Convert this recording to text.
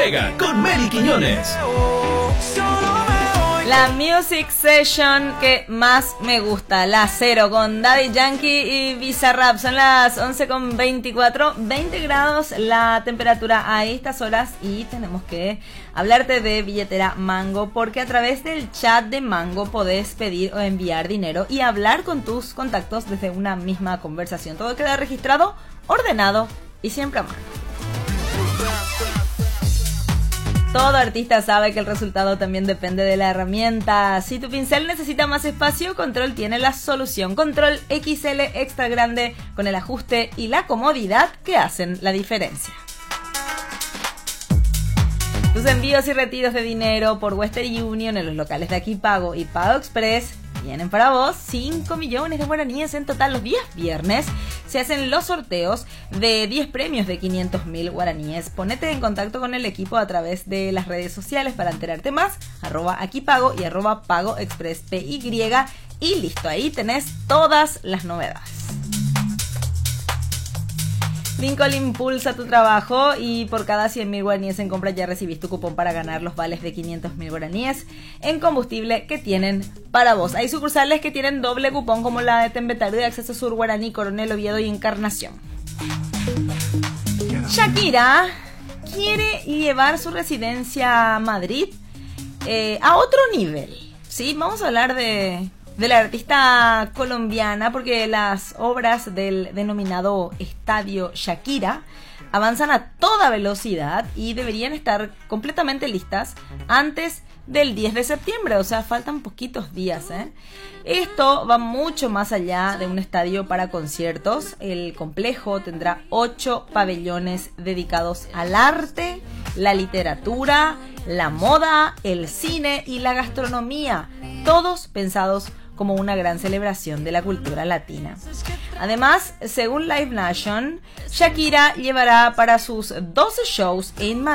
Pega con Meli Quiñones. La music session que más me gusta, la 0 con Daddy Yankee y Bizarrap. Son las 11:24, 20 grados la temperatura a estas horas y tenemos que hablarte de billetera Mango, porque a través del chat de Mango podés pedir o enviar dinero y hablar con tus contactos desde una misma conversación. Todo queda registrado, ordenado y siempre a mano. Todo artista sabe que el resultado también depende de la herramienta. Si tu pincel necesita más espacio, Control tiene la solución. Control XL extra grande con el ajuste y la comodidad que hacen la diferencia. Tus envíos y retiros de dinero por Western Union en los locales de Aquí Pago y Pago Express tienen para vos 5 millones de guaraníes en total. Los días viernes se hacen los sorteos de 10 premios de 500.000 guaraníes. Ponete en contacto con el equipo a través de las redes sociales para enterarte más. @aquipago y @pagoexpresspy y listo, ahí tenés todas las novedades. Lincoln impulsa tu trabajo y por cada 100.000 guaraníes en compra ya recibís tu cupón para ganar los vales de 500.000 guaraníes en combustible que tienen para vos. Hay sucursales que tienen doble cupón como la de Tembetario de Acceso Sur, Guaraní, Coronel Oviedo y Encarnación. Shakira quiere llevar su residencia a Madrid a otro nivel. ¿Sí? Vamos a hablar de la artista colombiana, porque las obras del denominado Estadio Shakira avanzan a toda velocidad y deberían estar completamente listas antes del 10 de septiembre, o sea, faltan poquitos días, ¿eh? Esto va mucho más allá de un estadio para conciertos. El complejo tendrá 8 pabellones dedicados al arte, la literatura, la moda, el cine y la gastronomía, todos pensados como una gran celebración de la cultura latina. Además, según Live Nation, Shakira llevará para sus 12 shows en Madrid